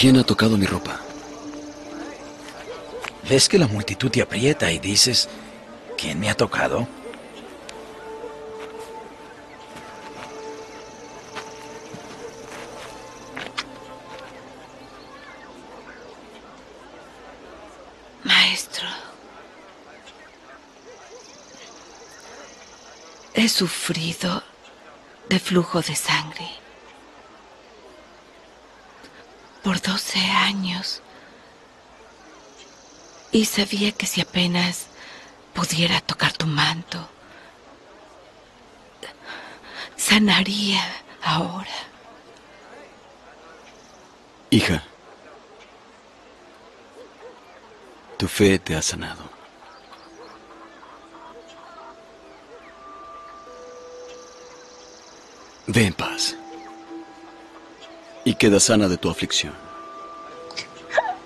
¿Quién ha tocado mi ropa? ¿Ves que la multitud te aprieta y dices, ¿quién me ha tocado? Maestro, he sufrido de flujo de sangre por 12 años y sabía que si apenas pudiera tocar tu manto, sanaría ahora. Hija, tu fe te ha sanado. Ve en paz y queda sana de tu aflicción.